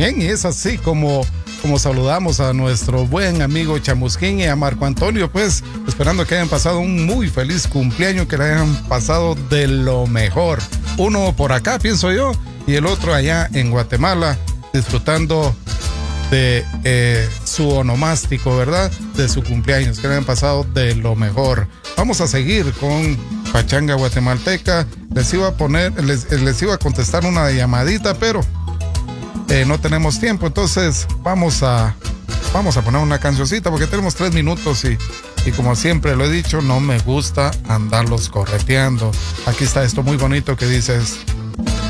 Bien, y es así como saludamos a nuestro buen amigo Chamusquín y a Marco Antonio, pues esperando que hayan pasado un muy feliz cumpleaños, que le hayan pasado de lo mejor. Uno por acá, pienso yo, y el otro allá en Guatemala, disfrutando de su onomástico, ¿verdad? De su cumpleaños, que le hayan pasado de lo mejor. Vamos a seguir con Pachanga Guatemalteca. Les iba a contestar una llamadita, pero no tenemos tiempo, entonces vamos a poner una cancioncita porque tenemos 3 minutos y como siempre lo he dicho, no me gusta andarlos correteando. Aquí está esto muy bonito que dice